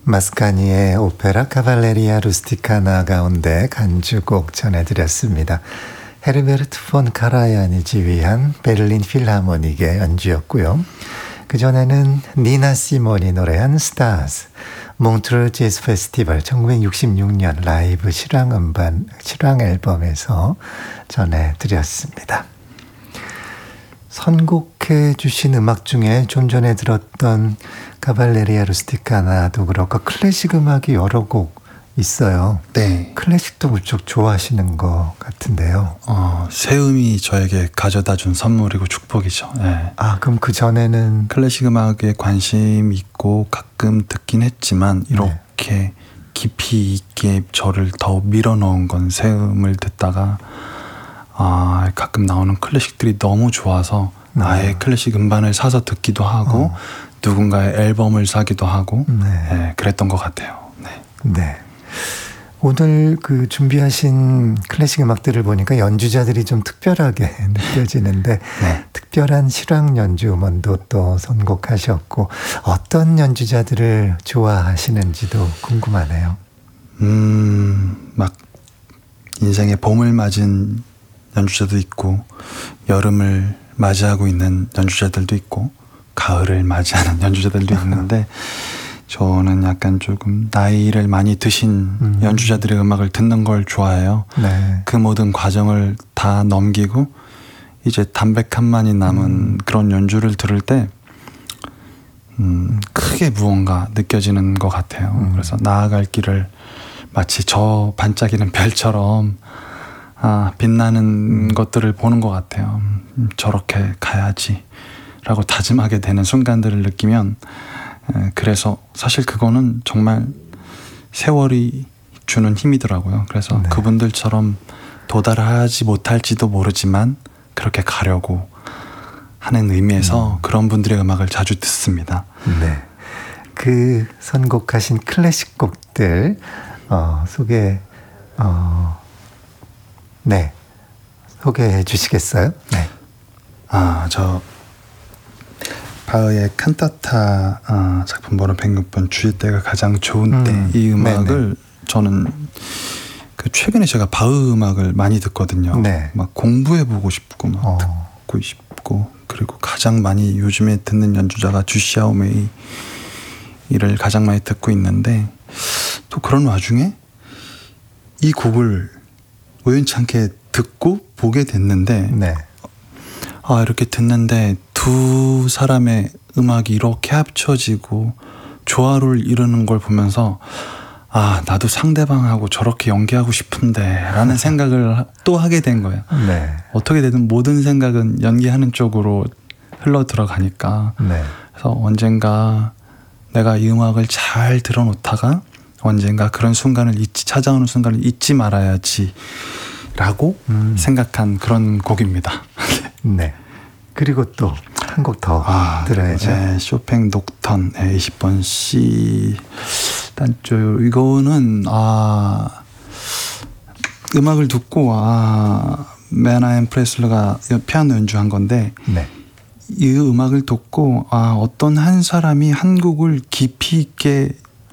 마스카니의 오페라 카발레리아 루스티카나 가운데 간주곡 전해드렸습니다. 헤르베르트 폰 카라얀이 지휘한 베를린 필하모닉의 연주였고요. 그전에는 니나 시몬이 노래한 스타즈, 몽트르 재즈 페스티벌 1966년 라이브 실황 앨범에서 전해드렸습니다. 선곡해 주신 음악 중에 좀 전에 들었던 카발레리아 루스티카나도 그렇고 클래식 음악이 여러 곡 있어요. 네. 클래식도 무척 좋아하시는 것 같은데요. 세음이 저에게 가져다 준 선물이고 축복이죠. 네. 그럼 그 전에는 클래식 음악에 관심 있고 가끔 듣긴 했지만 이렇게 깊이 있게 저를 더 밀어넣은 건 세음을 듣다가 가끔 나오는 클래식들이 너무 좋아서 아예 클래식 음반을 사서 듣기도 하고 누군가의 앨범을 사기도 하고 그랬던 것 같아요. 네. 오늘 그 준비하신 클래식 음악들을 보니까 연주자들이 좀 특별하게 느껴지는데 특별한 실황 연주 음원도 또 선곡하셨고 어떤 연주자들을 좋아하시는지도 궁금하네요. 막 인생의 봄을 맞은 연주자도 있고 여름을 맞이하고 있는 연주자들도 있고 가을을 맞이하는 연주자들도 있는데 저는 약간 조금 나이를 많이 드신 연주자들의 음악을 듣는 걸 좋아해요. 그 모든 과정을 다 넘기고 이제 담백함만이 남은 그런 연주를 들을 때 크게 무언가 느껴지는 것 같아요. 그래서 나아갈 길을 마치 저 반짝이는 별처럼 빛나는 것들을 보는 것 같아요. 저렇게 가야지 라고 다짐하게 되는 순간들을 느끼면 그래서 사실 그거는 정말 세월이 주는 힘이더라고요. 그래서 그분들처럼 도달하지 못할지도 모르지만 그렇게 가려고 하는 의미에서 그런 분들의 음악을 자주 듣습니다. 네. 그 선곡하신 클래식 곡들 소개해 주시겠어요? 네. 저 바흐의 칸타타 작품 번호 106번 주의 때가 가장 좋은 때 이 음악을 저는 최근에 제가 바흐 음악을 많이 듣거든요. 막 공부해보고 싶고 막 듣고 싶고 그리고 가장 많이 요즘에 듣는 연주자가 주시아오메이를 가장 많이 듣고 있는데 또 그런 와중에 이 곡을 우연찮게 듣고 보게 됐는데 이렇게 듣는데 두 사람의 음악이 이렇게 합쳐지고 조화를 이루는 걸 보면서 나도 상대방하고 저렇게 연기하고 싶은데 라는 생각을 또 하게 된 거예요. 어떻게 되든 모든 생각은 연기하는 쪽으로 흘러 들어가니까 그래서 언젠가 내가 이 음악을 잘 들어놓다가 언젠가 그런 순간을 찾아오는 순간을 잊지 말아야지 라고 생각한 그런 곡입니다. 네. 그리고 또 한 곡 더 들어야죠. 쇼팽 녹턴 20번 C 단조. 이거는 음악을 듣고 메나엠 프레슬러가 피아노 연주한 건데 이 음악을 듣고 어떤 한 사람이 한 곡을 깊이 있게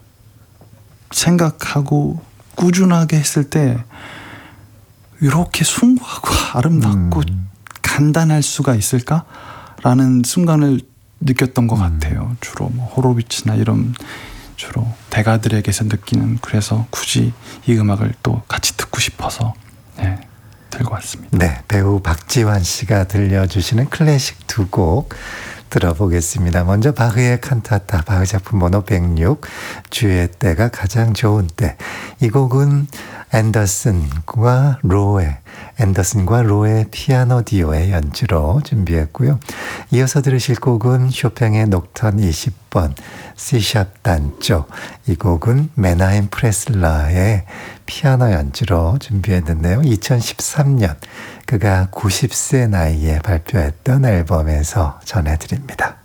생각하고 꾸준하게 했을 때 이렇게 숭고하고 아름답고 간단할 수가 있을까라는 순간을 느꼈던 것 같아요. 주로 호로비츠나 이런 주로 대가들에게서 느끼는, 그래서 굳이 이 음악을 또 같이 듣고 싶어서 들고 왔습니다. 네, 배우 박지환 씨가 들려주시는 클래식 두 곡 들어보겠습니다. 먼저 바흐의 칸타타, 바흐 작품 번호 106, 주의 때가 가장 좋은 때. 이 곡은 앤더슨과 로의 피아노 디오의 연주로 준비했고요. 이어서 들으실 곡은 쇼팽의 녹턴 20번 C샵 단조. 이 곡은 메나임 프레슬러의 피아노 연주로 준비했는데요. 2013년 그가 90세 나이에 발표했던 앨범에서 전해드립니다.